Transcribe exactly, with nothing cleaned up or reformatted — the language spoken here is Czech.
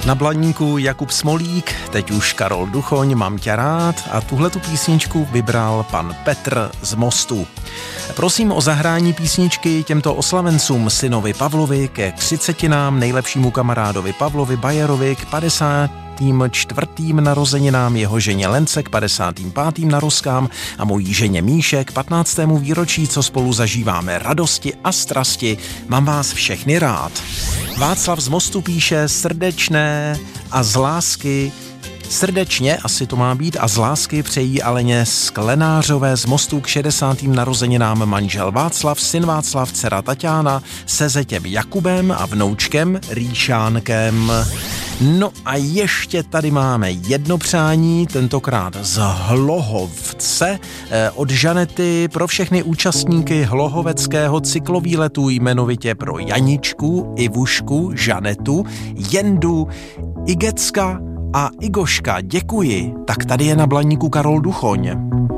Na blaníku Jakub Smolík, teď už Karol Duchoň, Mám tě rád, a tuhletu písničku vybral pan Petr z Mostu. Prosím o zahrání písničky těmto oslavencům: synovi Pavlovi ke třicetinám, nejlepšímu kamarádovi Pavlovi Bajerovi k padesátým čtvrtým narozeninám, jeho ženě Lence k padesátým pátým narozkám a mojí ženě Míše k patnáctému výročí, co spolu zažíváme radosti a strasti. Mám vás všechny rád. Václav z Mostu píše: srdečné a z lásky, srdečně asi to má být, a z lásky přejí Aleně Sklenářové z Mostu k šedesátým narozeninám manžel Václav, syn Václav, dcera Taťána se zetěm Jakubem a vnoučkem Rýšánkem. No a ještě tady máme jedno přání, tentokrát z Hlohovce, od Žanety pro všechny účastníky hlohoveckého cyklovýletu, jmenovitě pro Janičku, Ivušku, Žanetu, Jendu, Igecka a Igoška. Děkuji. Tak tady je na blaníku Karol Duchoň.